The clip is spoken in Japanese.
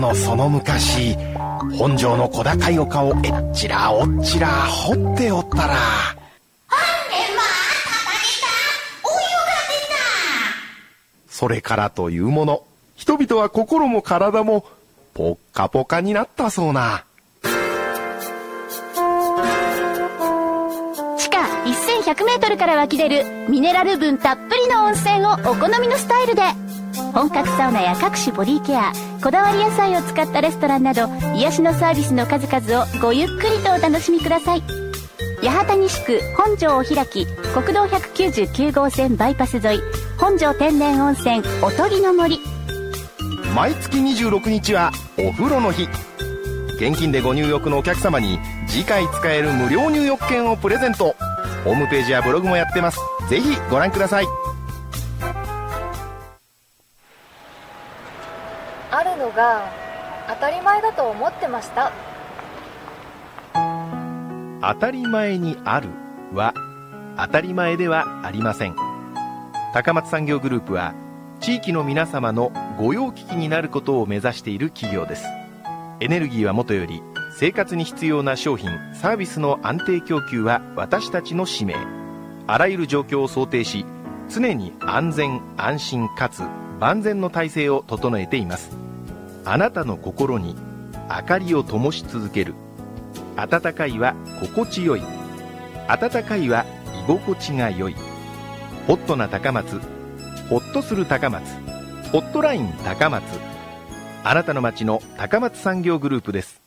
その昔、本庄の小高い丘をえっちらおっちら掘っておったら、それからというもの、人々は心も体もポッカポカになったそうな。 地下1100メートルから湧き出るミネラル分たっぷりの温泉をお好みのスタイルで、本格サウナや各種ボディケア、こだわり野菜を使ったレストランなど癒しのサービスの数々をごゆっくりとお楽しみください。八幡西区本庄お開き、国道199号線バイパス沿い、本庄天然温泉おとぎの森。 毎月26日はお風呂の日。現金でご入浴のお客様に次回使える無料入浴券をプレゼント。ホームページやブログもやってます。ぜひご覧ください。 あるのが当たり前だと思ってました。 当たり前にあるは当たり前ではありません。高松産業グループは地域の皆様の御用聞きになることを目指している企業です。エネルギーはもとより、生活に必要な商品サービスの安定供給は私たちの使命。あらゆる状況を想定し、常に安全安心かつ万全の体制を整えています。あなたの心に明かりを灯し続ける。温かいは心地よい。温かいは居心地が良い。ホットな高松、ホッとする高松、ホットライン高松。あなたの街の高松産業グループです。